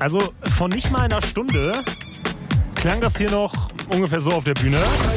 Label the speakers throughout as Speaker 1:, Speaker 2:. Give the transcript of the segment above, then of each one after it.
Speaker 1: Also von nicht mal einer Stunde klang das hier noch ungefähr so auf der Bühne.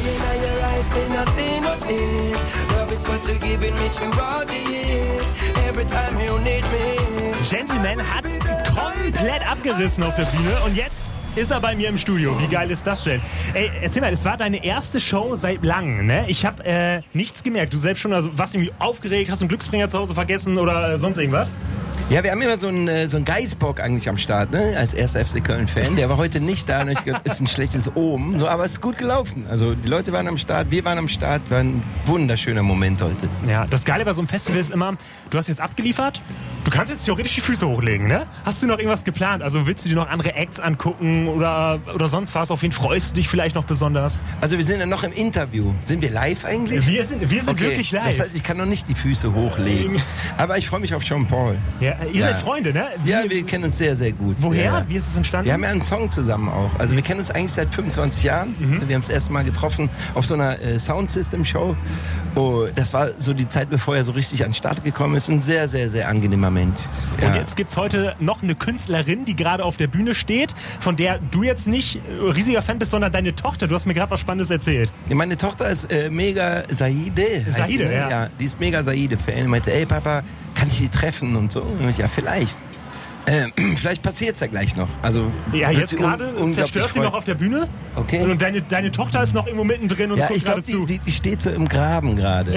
Speaker 1: Gentleman hat komplett abgerissen auf der Bühne und jetzt ist er bei mir im Studio. Wie geil ist das denn? Ey, erzähl mal, es war deine erste Show seit langem, ne? Ich habe nichts gemerkt. Du selbst schon, also warst irgendwie aufgeregt, hast du einen Glücksbringer zu Hause vergessen oder sonst irgendwas?
Speaker 2: Ja, wir haben immer so einen Geißbock eigentlich am Start, ne? Als erster FC Köln-Fan. Der war heute nicht da und ich gedacht, ist ein schlechtes Omen. So, aber es ist gut gelaufen. Also die Leute waren am Start, wir waren am Start. War ein wunderschöner Moment heute.
Speaker 1: Ja, das Geile bei so einem Festival ist immer, du hast jetzt abgeliefert, du kannst jetzt theoretisch die Füße hochlegen, ne? Hast du noch irgendwas geplant? Also willst du dir noch andere Acts angucken oder sonst was? Auf wen freust du dich vielleicht noch besonders?
Speaker 2: Also wir sind ja noch im Interview. Sind wir live eigentlich?
Speaker 1: Wir sind okay, wirklich live.
Speaker 2: Das heißt, ich kann noch nicht die Füße hochlegen. Aber ich freue mich auf Jean Paul.
Speaker 1: Ja, ihr seid Freunde, ne?
Speaker 2: Ja, wir kennen uns sehr, sehr gut.
Speaker 1: Woher?
Speaker 2: Ja.
Speaker 1: Wie ist es entstanden?
Speaker 2: Wir haben ja einen Song zusammen auch. Also wir kennen uns eigentlich seit 25 Jahren. Wir haben das erste Mal getroffen auf so einer Soundsystem-Show. Oh, das war so die Zeit, bevor er so richtig an den Start gekommen ist. Ein sehr, sehr, sehr angenehmer Mensch. Ja.
Speaker 1: Und jetzt gibt's heute noch eine Künstlerin, die gerade auf der Bühne steht, von der du jetzt nicht riesiger Fan bist, sondern deine Tochter. Du hast mir gerade was Spannendes erzählt.
Speaker 2: Meine Tochter ist mega Saide.
Speaker 1: Saide,
Speaker 2: ja. Ja. Die ist mega Saide-Fan. Meinte, ey Papa, kann ich die treffen und so? Und ich, ja, vielleicht. Vielleicht passiert's ja gleich noch. Also
Speaker 1: ja, jetzt gerade zerstört sie noch auf der Bühne.
Speaker 2: Okay.
Speaker 1: Und deine Tochter ist noch irgendwo mittendrin und guckt gerade zu.
Speaker 2: Die steht so im Graben gerade.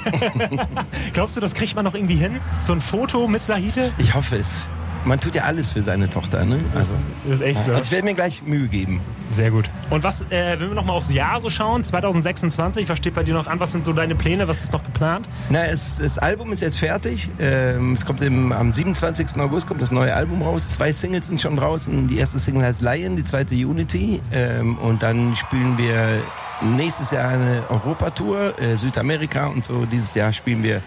Speaker 2: Ja.
Speaker 1: Glaubst du, das kriegt man noch irgendwie hin? So ein Foto mit Saide?
Speaker 2: Ich hoffe es. Man tut ja alles für seine Tochter, ne? Also,
Speaker 1: das ist echt so.
Speaker 2: Also ich werde mir gleich Mühe geben.
Speaker 1: Sehr gut. Und was, wenn wir nochmal aufs Jahr so schauen, 2026, was steht bei dir noch an? Was sind so deine Pläne? Was ist noch geplant?
Speaker 2: Na, das Album ist jetzt fertig. Es kommt am 27. August kommt das neue Album raus. 2 Singles sind schon draußen. Die erste Single heißt Lion, die zweite Unity. Und dann spielen wir nächstes Jahr eine Europatour, Südamerika und so. Dieses Jahr spielen wir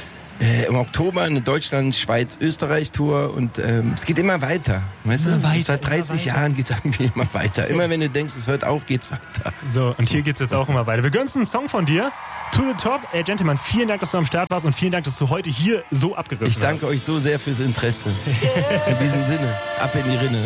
Speaker 2: im Oktober eine Deutschland, Schweiz, Österreich-Tour und es geht immer weiter. Weißt du? Seit 30 Jahren geht es irgendwie immer weiter. Immer wenn du denkst, es hört auf, geht's weiter.
Speaker 1: So, und hier geht's jetzt auch immer weiter. Wir gönnen uns einen Song von dir. To the Top. Gentleman, vielen Dank, dass du am Start warst und vielen Dank, dass du heute hier so abgerissen hast.
Speaker 2: Ich danke euch so sehr fürs Interesse. In diesem Sinne, ab in die Rinne.